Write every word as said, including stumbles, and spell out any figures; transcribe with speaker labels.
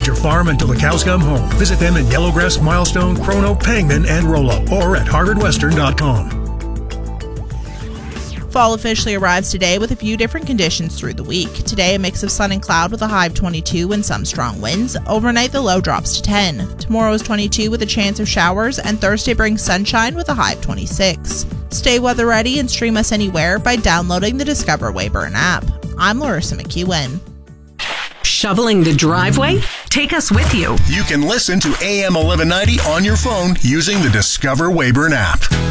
Speaker 1: your farm until the cows come home. Visit them in Yellowgrass, Milestone, Chrono, Pangman, and Rollo, or at harvard western dot com.
Speaker 2: Fall officially arrives today with a few different conditions through the week. Today, a mix of sun and cloud with a high of twenty-two and some strong winds. Overnight, the low drops to ten. Tomorrow is twenty-two with a chance of showers, and Thursday brings sunshine with a high of twenty-six. Stay weather ready and stream us anywhere by downloading the Discover Weyburn app. I'm Larissa McEwen.
Speaker 3: Shoveling the driveway? Take us with you.
Speaker 4: You can listen to A M eleven ninety on your phone using the Discover Weyburn app.